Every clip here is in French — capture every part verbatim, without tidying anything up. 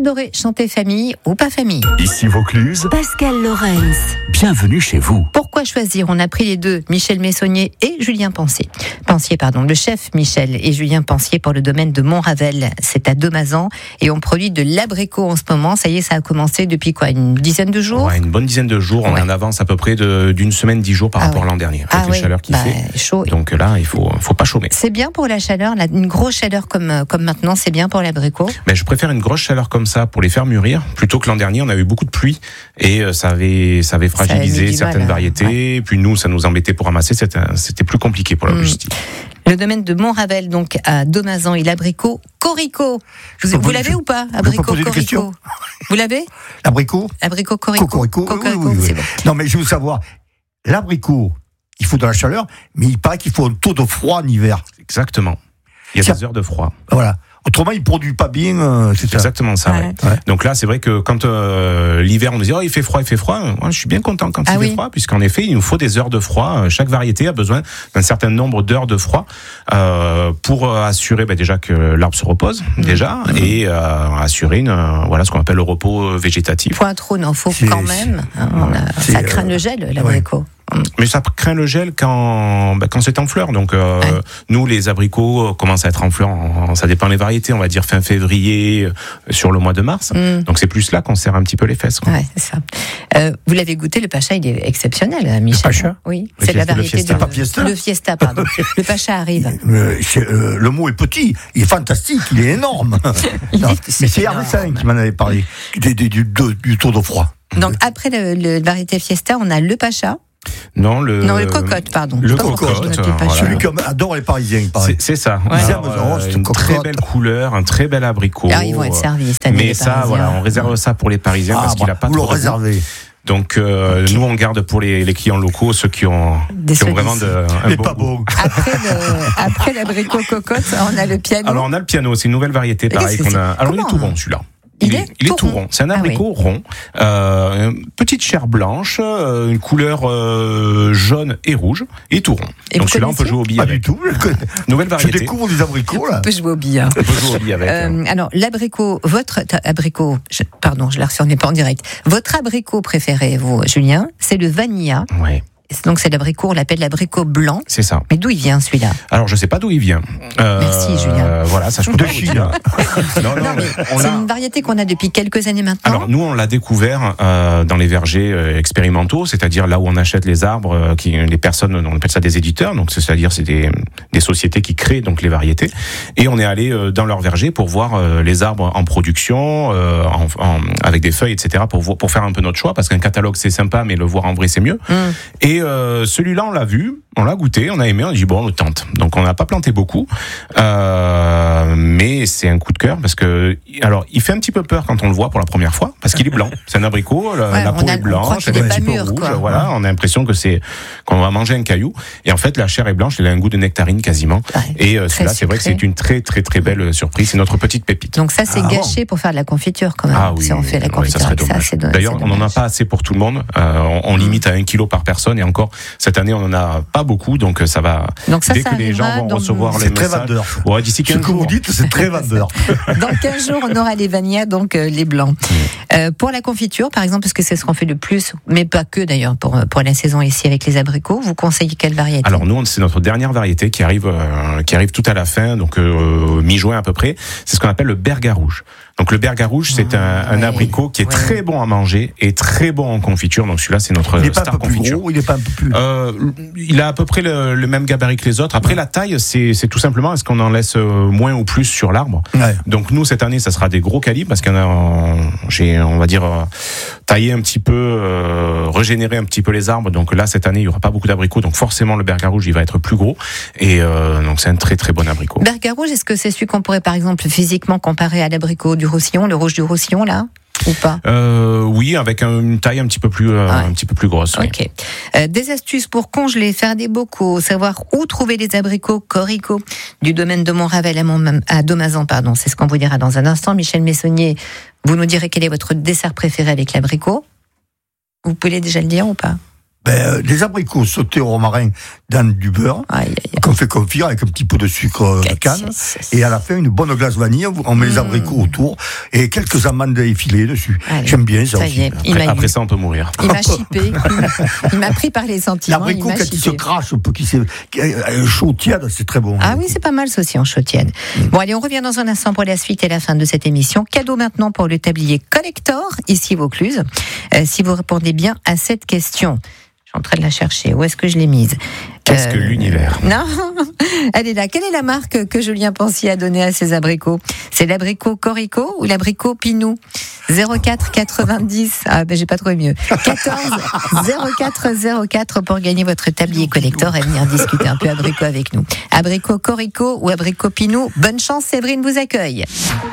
adorez chanter famille ou pas famille. Ici Vaucluse, Pascal Lorenz. Bienvenue chez vous. Pourquoi choisir? On a pris les deux, Michel Messonnier et Julien Pensier. Pensier, pardon, le chef Michel et Julien Pensier pour le domaine de Montravel. C'est à Domazan et on produit de l'abricot en ce moment. Ça y est, ça a commencé depuis quoi, une dizaine de jours? Ouais, une bonne dizaine de jours. On ouais. est en avance à peu près de, d'une semaine, dix jours par ah rapport ouais. à l'an dernier. Avec ah les ouais. chaleurs qu'il bah, fait. Chaud. Donc là, il faut, faut pas chômer. C'est bien pour la chaleur, là, une grosse chaleur comme, comme maintenant, c'est bien pour l'abricot? Mais je préfère une grosse chaleur comme ça pour les faire mûrir, plutôt que l'an dernier, on a eu beaucoup de pluie et ça avait, ça avait fragilisé ça certaines mal, variétés. Ouais. Et puis nous, ça nous embêtait pour ramasser, c'était, c'était plus compliqué pour la logistique. Mmh. Le domaine de Montravel, donc à Domazan, et l'abricot Corico. Vous, vous l'avez je, ou pas, abricot Corico? Vous l'avez? L'abricot Abricot Corico. Cocorico, Cocorico, oui, oui, oui. c'est bon. Non, mais je veux savoir, l'abricot, il faut de la chaleur, mais il paraît qu'il faut un taux de froid en hiver. Exactement. Il y a Ça, des heures de froid. Voilà. Autrement, il ne produit pas bien. Euh, c'est C'est exactement ça. Ouais. Ouais. Ouais. Donc là, c'est vrai que quand euh, l'hiver, on nous dit oh, il fait froid, il fait froid. Moi, je suis bien content quand ah il oui. fait froid, puisqu'en effet, il nous faut des heures de froid. Chaque variété a besoin d'un certain nombre d'heures de froid euh, pour assurer bah, déjà que l'arbre se repose mmh. déjà mmh. et euh, assurer une, euh, voilà ce qu'on appelle le repos végétatif. Point trop, non, faut c'est, quand même. Hein, on a, ça craint euh, le gel, l'abricot. Ouais. Mais ça craint le gel quand, bah, quand c'est en fleurs. Donc, euh, ouais. nous, les abricots commencent à être en fleurs. En, ça dépend des variétés. On va dire fin février, euh, sur le mois de mars. Mm. Donc, c'est plus là qu'on serre un petit peu les fesses. Quoi. Ouais, c'est ça. Euh, vous l'avez goûté, le pacha, il est exceptionnel, Michel. Le pacha? Oui, le c'est fiesta, la variété le fiesta. de Pas fiesta. le fiesta, pardon. Le pacha arrive. Euh, c'est, euh, le mot est petit, il est fantastique, il est énorme. il non, est, mais c'est Hervé Sain qui m'en avait parlé du, du, du, du taux de froid. Donc, après le, le variété fiesta, on a le pacha. Non, le, non, le cocotte, pardon. Le cocotte, le voilà. Celui qui adore les Parisiens, pareil. C'est, c'est ça. Ouais. Alors, euh, une très belle couleur, un très bel abricot. Alors, ils vont être servis cette année. Mais ça, Parisiens. Voilà, on réserve ça pour les Parisiens ah, parce bah, qu'il a pas vous trop. Vous le réservez. Donc euh, okay. nous on garde pour les, les clients locaux ceux qui ont, qui ont vraiment de, un mais beau pas goût. Bon. Après, le, après l'abricot cocotte, on a le piano. Alors on a le piano, c'est une nouvelle variété pareil qu'on a. Alors il est tout rond celui-là. Il, il est, est, il est tout rond. C'est un abricot ah, oui. rond, euh, une petite chair blanche, euh, une couleur euh, jaune et rouge, et tout rond. Et donc celui-là, on peut jouer au billes Pas avec. du tout. Nouvelle variété. Je découvre des abricots là. On peut jouer au billes. On peut jouer au billes avec. Euh, alors l'abricot, votre abricot, je, pardon, je la reçois, on n'est pas en direct. Votre abricot préféré, vous, Julien, c'est le vanilla. Ouais. Donc c'est l'abricot, on l'appelle l'abricot blanc. C'est ça. Mais d'où il vient celui-là? Alors je sais pas d'où il vient. Euh, Merci Julien. Euh, voilà, ça je peux de pas vous dire. non, non, non, mais on c'est a... une variété qu'on a depuis quelques années maintenant. Alors nous on l'a découvert euh, dans les vergers euh, expérimentaux, c'est-à-dire là où on achète les arbres, euh, qui les personnes, on appelle ça des éditeurs, donc c'est-à-dire c'est des, des sociétés qui créent donc les variétés. Et on est allé euh, dans leur verger pour voir euh, les arbres en production, euh, en, en, avec des feuilles, et cetera. Pour pour faire un peu notre choix, parce qu'un catalogue c'est sympa, mais le voir en vrai c'est mieux. Mm. Et euh, celui-là on l'a vu, on l'a goûté, on a aimé, on a dit bon on le tente. Donc on n'a pas planté beaucoup, euh, mais c'est un coup de cœur parce que alors il fait un petit peu peur quand on le voit pour la première fois parce qu'il est blanc. C'est un abricot, la, ouais, la peau a, est blanche, elle est un petit peu rouge. Quoi. Voilà, on a l'impression que c'est qu'on va manger un caillou. Et en fait la chair est blanche, elle a un goût de nectarine quasiment. Ouais, et euh, celui-là c'est vrai que c'est une très très très belle surprise. C'est notre petite pépite. Donc ça c'est ah, gâché bon. Pour faire de la confiture quand même. Ah oui, si on fait la confiture ouais, ça avec ça, c'est dommage. D'ailleurs on n'en a pas assez pour tout le monde. Euh, on, on limite à un kilo par personne et encore cette année on en a pas beaucoup donc ça va. Donc ça, dès ça que les gens vont dans... recevoir c'est les très messages. Vendeur. Ouais, d'ici quinze jours. Ce que vous dites, c'est très vendeur. Dans quinze jours, on aura les vanillas, donc euh, les blancs. Mmh. Euh, pour la confiture, par exemple, parce que c'est ce qu'on fait le plus, mais pas que d'ailleurs, pour, pour la saison ici avec les abricots, vous conseillez quelle variété? Alors nous, c'est notre dernière variété qui arrive, euh, qui arrive tout à la fin, donc euh, mi-juin à peu près. C'est ce qu'on appelle le berga rouge. Donc le berga rouge, c'est un, un ouais, abricot qui est ouais. très bon à manger et très bon en confiture. Donc celui-là, c'est notre il est star pas un peu confiture. Plus gros, il est pas un peu plus. Euh, il a à peu près le, le même gabarit que les autres. Après ouais. la taille, c'est, c'est tout simplement est-ce qu'on en laisse moins ou plus sur l'arbre. Ouais. Donc nous cette année, ça sera des gros calibres parce qu'on a, j'ai, on va dire, euh, taillé un petit peu, euh, régénéré un petit peu les arbres. Donc là cette année, il y aura pas beaucoup d'abricots. Donc forcément le berga rouge, il va être plus gros. Et euh, donc c'est un très très bon abricot. Berga rouge, est-ce que c'est celui qu'on pourrait par exemple physiquement comparer à l'abricot du Roussillon, le rouge du Roussillon là? Ou pas? euh, Oui, avec une taille un petit peu plus, euh, ouais. un petit peu plus grosse. Ok. Oui. Euh, des astuces pour congeler, faire des bocaux, savoir où trouver les abricots Corico du domaine de Montravel à, Mont- à Domazan, pardon. C'est ce qu'on vous dira dans un instant. Michel Messonnier, vous nous direz quel est votre dessert préféré avec l'abricot. Vous pouvez déjà le dire ou pas? Ben, euh, des abricots sautés au romarin dans du beurre, Aïe, aïe, aïe. qu'on fait confire avec un petit peu de sucre de canne. Et à la fin, une bonne glace vanille, on met les abricots autour et quelques amandes effilées dessus. Allez. J'aime bien ça, Ça aussi. y est, il Après, m'a après ça, on peut mourir. il m'a chippé. Il m'a pris par les sentiments. L'abricot, il m'a quand il se chippé. crache, un peu, qui s'est, qui est, euh, chaud tiède, c'est très bon. Ah oui, c'est pas mal ça aussi en chaudienne. Bon, allez, on revient dans un instant pour la suite et la fin de cette émission. Cadeau maintenant pour le tablier collector, ici Vaucluse. Euh, si vous répondez bien à cette question. Je suis en train de la chercher. Où est-ce que je l'ai mise? Qu'est-ce Euh, que l'univers? Non, elle est là. Quelle est la marque que Julien Pensier a donnée à ses abricots? C'est l'abricot Corico ou l'abricot Pinou? zéro quatre quatre-vingt-dix. Ah ben j'ai pas trouvé mieux. quatorze zéro quatre zéro quatre pour gagner votre tablier collector et venir discuter un peu abricot avec nous. Abricot Corico ou abricot Pinou? Bonne chance, Séverine vous accueille.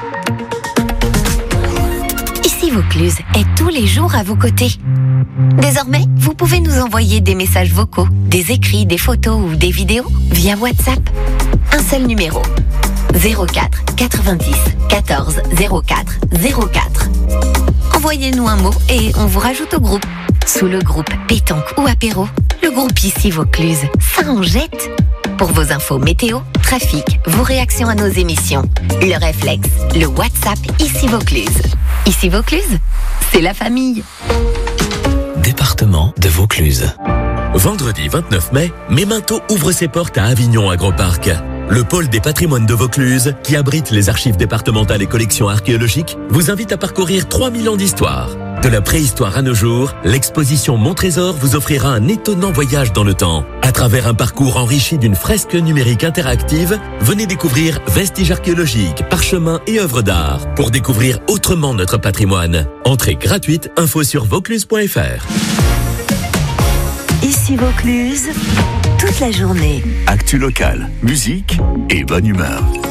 Ici Vaucluse est tous les jours à vos côtés. Désormais, vous pouvez nous envoyer des messages vocaux, des écrits, des photos ou des vidéos via WhatsApp. Un seul numéro. zéro quatre quatre-vingt-dix quatorze zéro quatre zéro quatre. Envoyez-nous un mot et on vous rajoute au groupe. Sous le groupe pétanque ou apéro, le groupe Ici Vaucluse, ça en jette. Pour vos infos météo, trafic, vos réactions à nos émissions, le réflexe, le WhatsApp Ici Vaucluse. Ici Vaucluse, c'est la famille. Département de Vaucluse. Vendredi vingt-neuf mai, Memento ouvre ses portes à Avignon Agroparc. Le pôle des patrimoines de Vaucluse, qui abrite les archives départementales et collections archéologiques, vous invite à parcourir trois mille ans d'histoire. De la préhistoire à nos jours, l'exposition Mon Trésor vous offrira un étonnant voyage dans le temps. À travers un parcours enrichi d'une fresque numérique interactive, venez découvrir vestiges archéologiques, parchemins et œuvres d'art pour découvrir autrement notre patrimoine. Entrée gratuite, info sur vaucluse point f r. Ici Vaucluse, toute la journée. Actu locale, musique et bonne humeur.